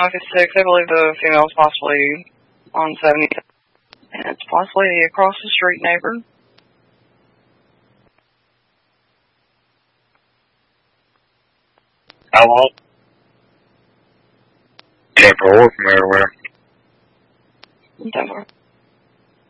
56, I believe the female's possibly on 70, and it's possibly across the street neighbor. How long? 10-4 from everywhere. 10-4.